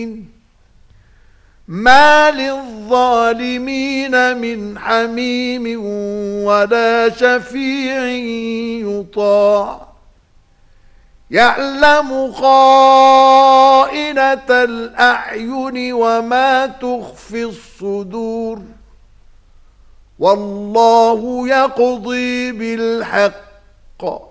ما للظالمين من حميم ولا شفيع يطاع يعلم خائنة الأعين وما تخفي الصدور والله يقضي بالحق